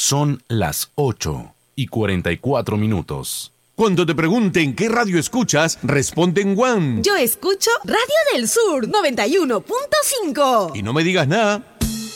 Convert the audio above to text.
Son las 8:44. Cuando te pregunten qué radio escuchas, responde en One. Yo escucho Radio del Sur 91.5. Y no me digas nada.